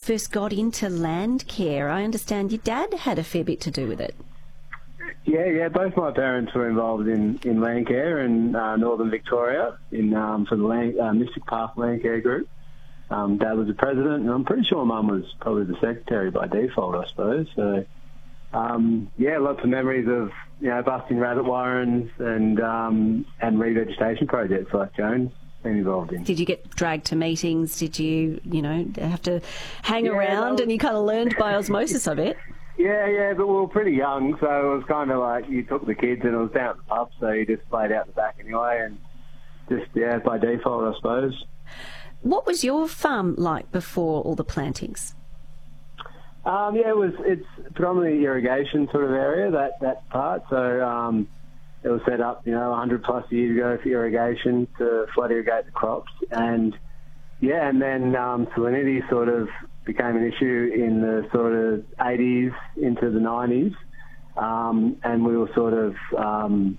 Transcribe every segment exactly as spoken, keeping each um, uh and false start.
first got into land care? I understand your dad had a fair bit to do with it. Yeah, yeah. Both my parents were involved in, in land care in uh, northern Victoria in um, for the land, uh, Mystic Park Land Care Group. Um, Dad was the president, and I'm pretty sure Mum was probably the secretary by default, I suppose. So, um, yeah, lots of memories of you know busting rabbit warrens and um, and revegetation projects like Joan's been involved in. Did you get dragged to meetings? Did you, you know, have to hang yeah, around was... and you kind of learned by osmosis, I bet? Yeah, yeah, but we were pretty young, so it was kind of like you took the kids and it was down at the pub, so you just played out the back anyway, and just, yeah, by default, I suppose. What was your farm like before all the plantings? Um, yeah, it was. It's predominantly irrigation sort of area, that, that part. So um, it was set up, you know, one hundred plus years ago for irrigation to flood irrigate the crops. And, yeah, and then um, salinity sort of became an issue in the sort of eighties into the nineties. Um, and we were sort of... Um,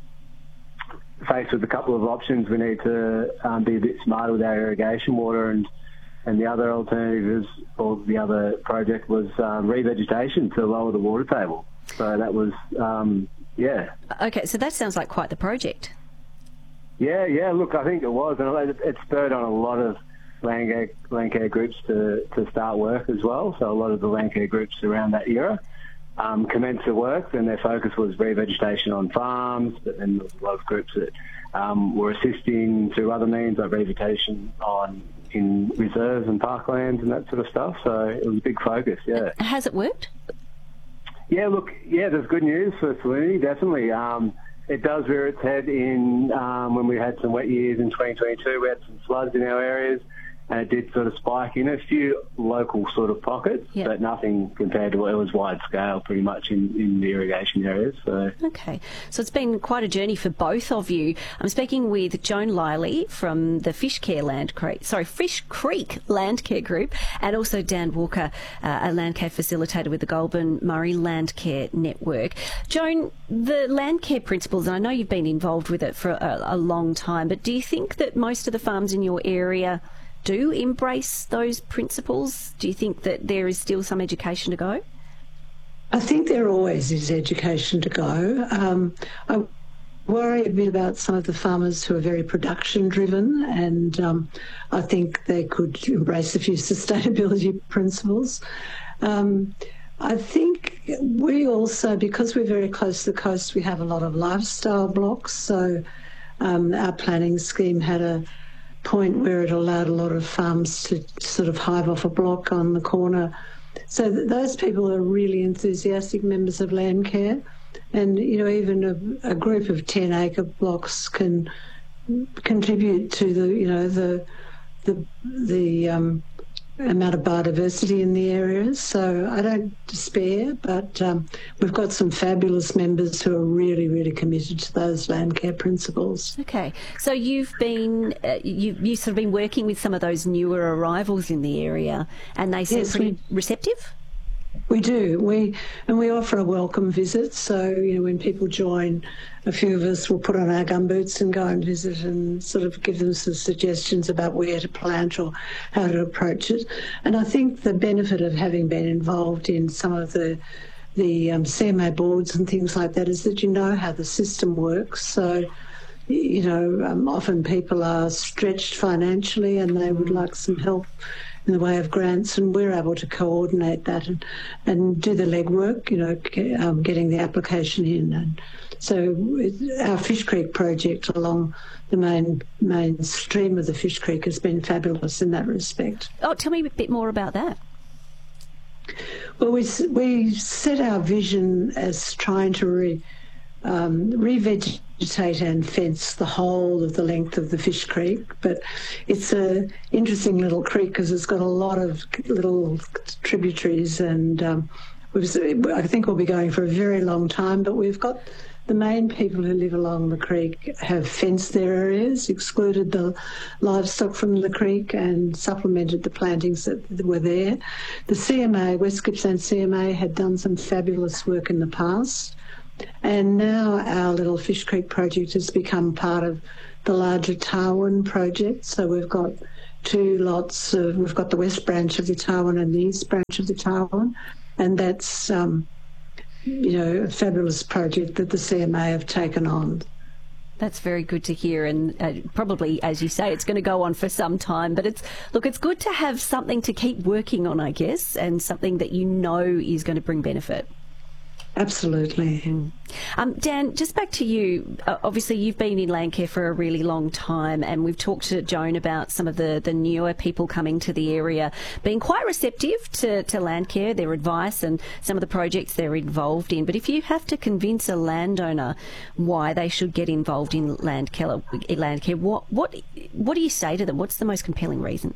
faced with a couple of options. We need to um, be a bit smarter with our irrigation water, and and the other alternative is, or the other project was um, revegetation to lower the water table. So that was, um, yeah. Okay, so that sounds like quite the project. Yeah, yeah, look, I think it was, and it, it spurred on a lot of land care, land care groups to, to start work as well, so a lot of the land care groups around that era Um, commenced the work, and their focus was revegetation on farms, but then there was a lot of groups that um, were assisting through other means like revegetation on in reserves and parklands and that sort of stuff. So it was a big focus, yeah. Has it worked? Yeah, look, yeah, there's good news for salinity, definitely. Um, it does rear its head in um, when we had some wet years in twenty twenty-two. We had some floods in our areas, and it did sort of spike in a few local sort of pockets, yep. but nothing compared to what it was wide scale pretty much in, in the irrigation areas. So. Okay, so it's been quite a journey for both of you. I'm speaking with Joan Liley from the Fish Care Land Creek, sorry, Fish Creek Land Care Group, and also Dan Walker, uh, a land care facilitator with the Goulburn Murray Land Care Network. Joan, the land care principles, and I know you've been involved with it for a, a long time, but do you think that most of the farms in your area do embrace those principles? Do you think that there is still some education to go? I think there always is education to go. Um, I worry a bit about some of the farmers who are very production driven, and um, I think they could embrace a few sustainability principles. Um, I think we also, because we're very close to the coast, we have a lot of lifestyle blocks. So um, our planning scheme had a point where it allowed a lot of farms to sort of hive off a block on the corner. So th- those people are really enthusiastic members of land care. And, you know, even a, a group of ten acre blocks can contribute to the, you know, the the the um, amount of biodiversity in the areas. So I don't despair, but um, we've got some fabulous members who are really, really committed to those land care principles. Okay, so you've been uh, you you sort of been working with some of those newer arrivals in the area, and they seem yes, pretty we, receptive. We do. We and we offer a welcome visit. So, you know, when people join, a few of us will put on our gumboots and go and visit and sort of give them some suggestions about where to plant or how to approach it. And I think the benefit of having been involved in some of the the um, C M A boards and things like that is that you know how the system works. So, you know, um, often people are stretched financially and they would like some help in the way of grants, and we're able to coordinate that and, and do the legwork, you know, get, um, getting the application in. And so it, our Fish Creek project along the main main stream of the Fish Creek has been fabulous in that respect. Oh, tell me a bit more about that. Well, we, we set our vision as trying to re, um, revegetate and fence the whole of the length of the Fish Creek, but it's a interesting little creek because it's got a lot of little tributaries, and um, we've, I think we'll be going for a very long time, but we've got the main people who live along the creek have fenced their areas, excluded the livestock from the creek and supplemented the plantings that were there. The C M A, West Gippsland C M A, had done some fabulous work in the past, and now our little Fish Creek project has become part of the larger Tarwin project. So we've got two lots of, we've got the west branch of the Tarwin and the east branch of the Tarwin, and that's, um, you know, a fabulous project that the C M A have taken on. That's very good to hear, and uh, probably, as you say, it's going to go on for some time. But it's look, it's good to have something to keep working on, I guess, and something that you know is going to bring benefit. Absolutely. Mm. Um, Dan, just back to you. Uh, obviously, you've been in Landcare for a really long time, and we've talked to Joan about some of the, the newer people coming to the area being quite receptive to, to Landcare, their advice and some of the projects they're involved in. But if you have to convince a landowner why they should get involved in Landcare, Landcare what, what, what do you say to them? What's the most compelling reason?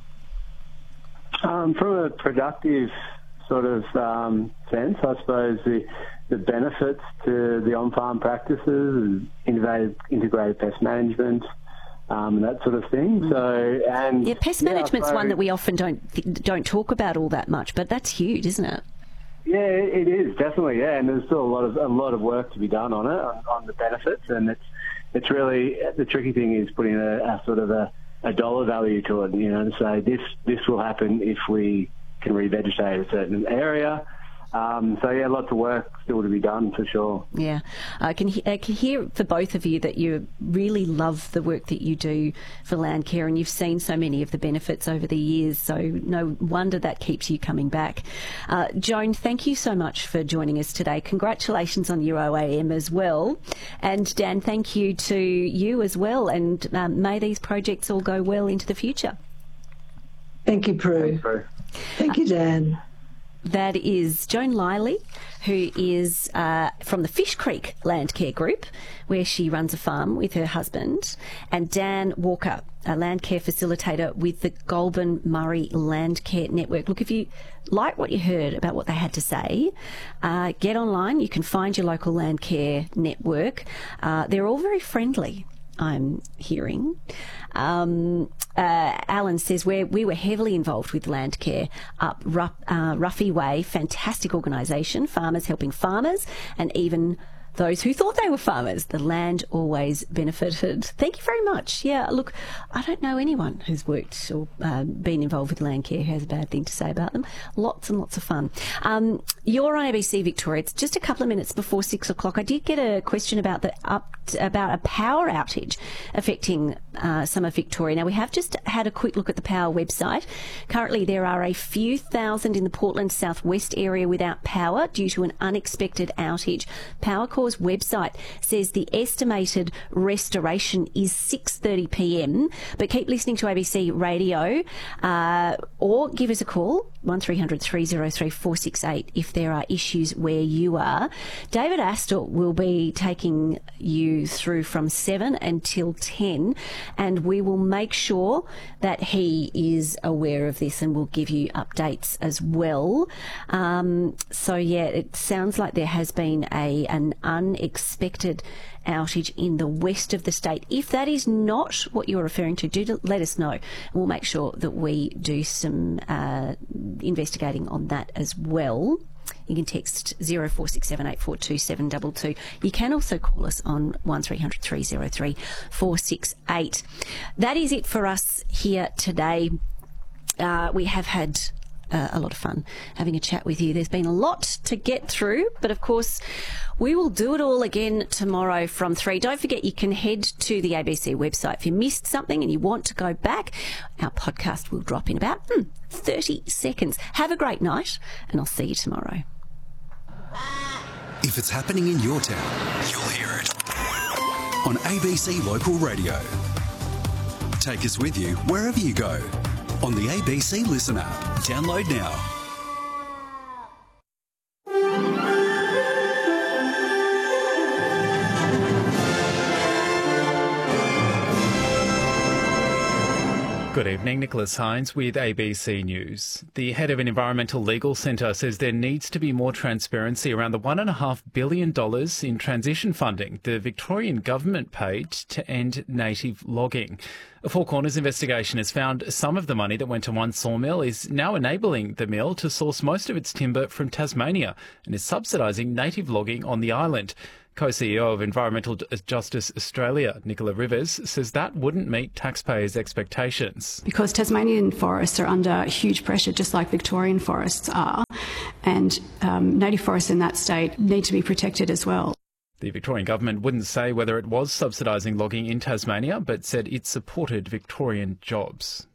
Um, from a productive sort of um, sense, I suppose the the benefits to the on-farm practices and innovative, integrated pest management, um, and that sort of thing. So, and yeah, pest yeah, management's so, one that we often don't don't talk about all that much, but that's huge, isn't it? Yeah, it is definitely. Yeah, and there's still a lot of a lot of work to be done on it, on, on the benefits, and it's it's really the tricky thing is putting a, a sort of a, a dollar value to it. You know, to say this this will happen if we can revegetate a certain area. Um, so, yeah, lots of work still to be done for sure. Yeah. I can, he- I can hear for both of you that you really love the work that you do for Landcare, and you've seen so many of the benefits over the years, so no wonder that keeps you coming back. Uh, Joan, thank you so much for joining us today. Congratulations on your O A M as well. And Dan, thank you to you as well, and um, may these projects all go well into the future. Thank you, Prue. Thanks, Prue. Thank you, Dan. That is Joan Lively, who is uh, from the Fish Creek Landcare Group, where she runs a farm with her husband, and Dan Walker, a landcare facilitator with the Goulburn Murray Landcare Network. Look, if you like what you heard about what they had to say, uh, get online. You can find your local Landcare network. Uh, they're all very friendly, I'm hearing. Um, uh, Alan says we we were heavily involved with Landcare up Ruff, uh, Ruffy Way, fantastic organisation, farmers helping farmers, and even those who thought they were farmers. The land always benefited. Thank you very much. Yeah, look, I don't know anyone who's worked or uh, been involved with Landcare who has a bad thing to say about them. Lots and lots of fun. Um, you're on A B C Victoria. It's just a couple of minutes before six o'clock. I did get a question about the up about a power outage affecting uh, some of Victoria. Now, we have just had a quick look at the power website. Currently, there are a few thousand in the Portland southwest area without power due to an unexpected outage. Powercor's website says the estimated restoration is six thirty p m, but keep listening to A B C Radio uh, or give us a call, one three hundred three oh three four six eight, if there are issues where you are. David Astor will be taking you through from seven until ten, and we will make sure that he is aware of this and will give you updates as well. Um, so, yeah, it sounds like there has been a an unexpected outage in the west of the state. If that is not what you're referring to, do let us know. We'll make sure that we do some uh, investigating on that as well. You can text zero four six seven eight four two seven two two. You can also call us on one three hundred three oh three four six eight. That is it for us here today. Uh, we have had uh, a lot of fun having a chat with you. There's been a lot to get through, but of course we will do it all again tomorrow from three. Don't forget, you can head to the A B C website. If you missed something and you want to go back, our podcast will drop in about hmm, thirty seconds. Have a great night, and I'll see you tomorrow. If it's happening in your town, you'll hear it on A B C Local Radio. Take us with you wherever you go on the A B C Listen app. Download now. Good evening, Nicholas Hines with A B C News. The head of an environmental legal centre says there needs to be more transparency around the one point five billion dollars in transition funding the Victorian government paid to end native logging. A Four Corners investigation has found some of the money that went to one sawmill is now enabling the mill to source most of its timber from Tasmania and is subsidising native logging on the island. Co-C E O of Environmental Justice Australia, Nicola Rivers, says that wouldn't meet taxpayers' expectations. Because Tasmanian forests are under huge pressure, just like Victorian forests are, and um, native forests in that state need to be protected as well. The Victorian government wouldn't say whether it was subsidising logging in Tasmania, but said it supported Victorian jobs.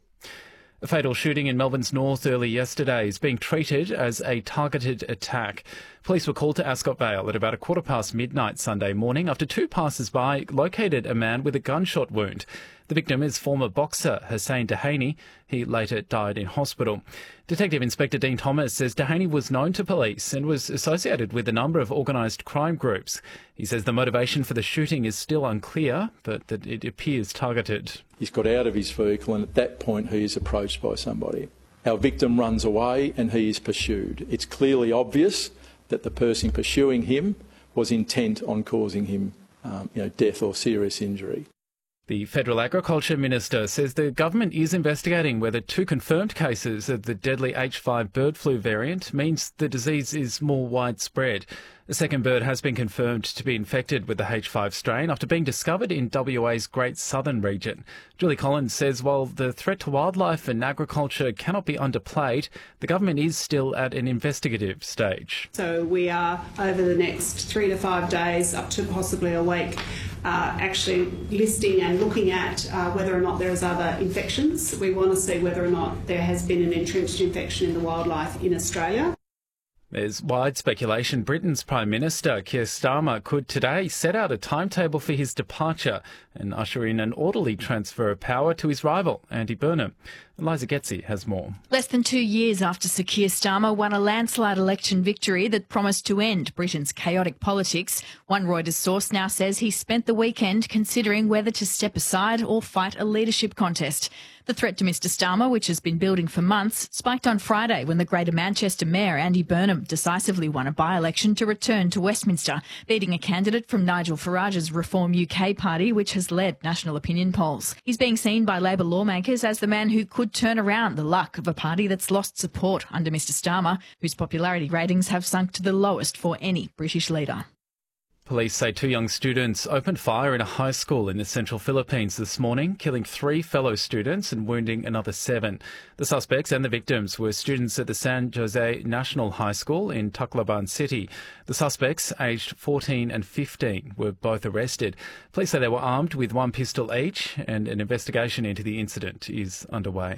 A fatal shooting in Melbourne's north early yesterday is being treated as a targeted attack. Police were called to Ascot Vale at about a quarter past midnight Sunday morning after two passers-by located a man with a gunshot wound. The victim is former boxer Hussein Dehaney. He later died in hospital. Detective Inspector Dean Thomas says Dehaney was known to police and was associated with a number of organised crime groups. He says the motivation for the shooting is still unclear, but that it appears targeted. He's got out of his vehicle and at that point he is approached by somebody. Our victim runs away and he is pursued. It's clearly obvious that the person pursuing him was intent on causing him um, you know, death or serious injury. The Federal Agriculture Minister says the government is investigating whether two confirmed cases of the deadly H five bird flu variant means the disease is more widespread. A second bird has been confirmed to be infected with the H five strain after being discovered in W A's Great Southern region. Julie Collins says while the threat to wildlife and agriculture cannot be underplayed, the government is still at an investigative stage. So we are, over the next three to five days, up to possibly a week, Uh, actually listing and looking at uh, whether or not there is other infections. We want to see whether or not there has been an entrenched infection in the wildlife in Australia. There's wide speculation Britain's Prime Minister, Keir Starmer, could today set out a timetable for his departure and usher in an orderly transfer of power to his rival, Andy Burnham. Eliza Getzi has more. Less than two years after Sir Keir Starmer won a landslide election victory that promised to end Britain's chaotic politics, one Reuters source now says he spent the weekend considering whether to step aside or fight a leadership contest. The threat to Mr Starmer, which has been building for months, spiked on Friday when the Greater Manchester Mayor, Andy Burnham, decisively won a by-election to return to Westminster, beating a candidate from Nigel Farage's Reform U K party, which has led national opinion polls. He's being seen by Labor lawmakers as the man who could turn around the luck of a party that's lost support under Mr Starmer, whose popularity ratings have sunk to the lowest for any British leader. Police say two young students opened fire in a high school in the central Philippines this morning, killing three fellow students and wounding another seven. The suspects and the victims were students at the San Jose National High School in Tacloban City. The suspects, aged fourteen and fifteen, were both arrested. Police say they were armed with one pistol each, and an investigation into the incident is underway.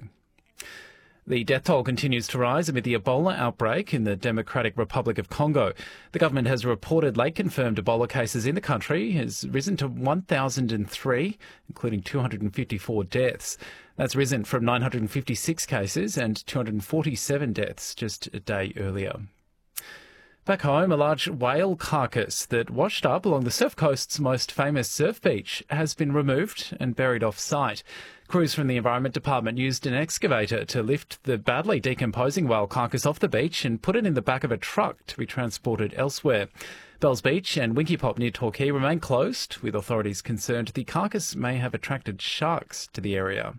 The death toll continues to rise amid the Ebola outbreak in the Democratic Republic of Congo. The government has reported late confirmed Ebola cases in the country has risen to one thousand three, including two hundred fifty-four deaths. That's risen from nine hundred fifty-six cases and two hundred forty-seven deaths just a day earlier. Back home, a large whale carcass that washed up along the Surf Coast's most famous surf beach has been removed and buried off-site. Crews from the Environment Department used an excavator to lift the badly decomposing whale carcass off the beach and put it in the back of a truck to be transported elsewhere. Bells Beach and Winky Pop near Torquay remain closed, with authorities concerned the carcass may have attracted sharks to the area.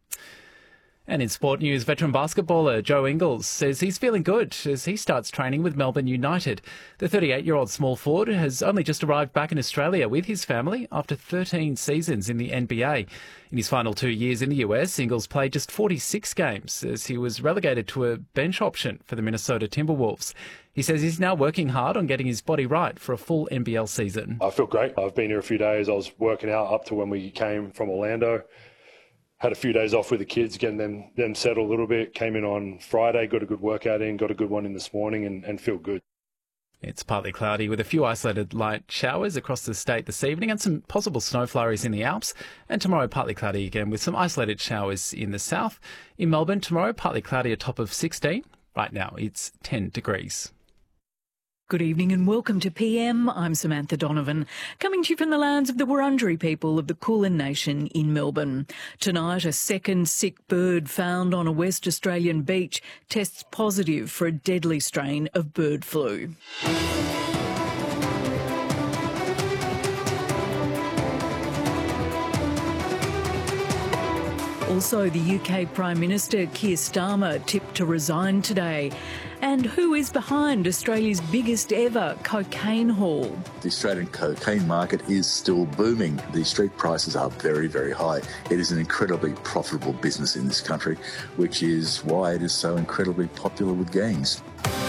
And in sport news, veteran basketballer Joe Ingles says he's feeling good as he starts training with Melbourne United. The thirty-eight-year-old small forward has only just arrived back in Australia with his family after thirteen seasons in the N B A. In his final two years in the U S, Ingles played just forty-six games as he was relegated to a bench option for the Minnesota Timberwolves. He says he's now working hard on getting his body right for a full N B L season. I feel great. I've been here a few days. I was working out up to when we came from Orlando. Had a few days off with the kids, getting them, them settled a little bit. Came in on Friday, got a good workout in, got a good one in this morning and, and feel good. It's partly cloudy with a few isolated light showers across the state this evening and some possible snow flurries in the Alps. And tomorrow, partly cloudy again with some isolated showers in the south. In Melbourne, tomorrow, partly cloudy, a top of sixteen. Right now, it's ten degrees. Good evening and welcome to P M. I'm Samantha Donovan, coming to you from the lands of the Wurundjeri people of the Kulin Nation in Melbourne. Tonight, a second sick bird found on a West Australian beach tests positive for a deadly strain of bird flu. Also, the U K Prime Minister Keir Starmer tipped to resign today. And who is behind Australia's biggest ever cocaine haul? The Australian cocaine market is still booming. The street prices are very, very high. It is an incredibly profitable business in this country, which is why it is so incredibly popular with gangs.